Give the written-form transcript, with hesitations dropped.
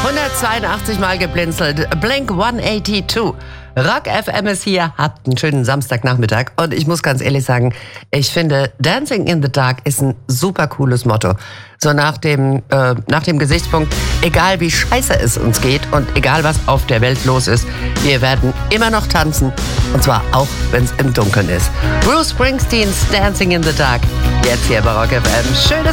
182 Mal geblinzelt. Blink 182. Rock FM ist hier. Habt einen schönen Samstagnachmittag. Und ich muss ganz ehrlich sagen, ich finde, Dancing in the Dark ist ein super cooles Motto. So nach dem Gesichtspunkt, egal wie scheiße es uns geht und egal was auf der Welt los ist, wir werden immer noch tanzen. Und zwar auch, wenn es im Dunkeln ist. Bruce Springsteens Dancing in the Dark. Jetzt hier bei Rock FM. Schönes